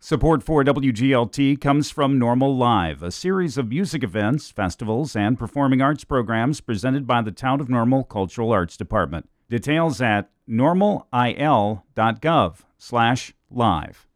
Support for WGLT comes from Normal Live, a series of music events, festivals, and performing arts programs presented by the Town of Normal Cultural Arts Department. Details at normalil.gov/live.